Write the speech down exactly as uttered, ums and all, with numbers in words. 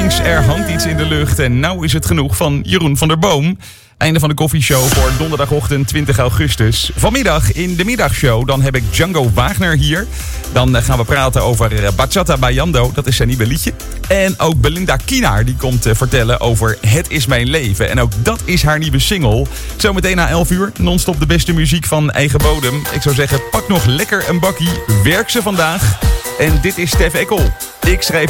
Links, er hangt iets in de lucht en nou is het genoeg van Jeroen van der Boom. Einde van de koffieshow voor donderdagochtend twintig augustus. Vanmiddag in de middagshow, dan heb ik Django Wagner hier. Dan gaan we praten over Bachata Bailando, dat is zijn nieuwe liedje. En ook Belinda Kienaar, die komt vertellen over Het is mijn leven. En ook dat is haar nieuwe single. Zometeen na elf uur, non-stop de beste muziek van eigen bodem. Ik zou zeggen, pak nog lekker een bakkie, werk ze vandaag. En dit is Stef Ekkel. Ik schrijf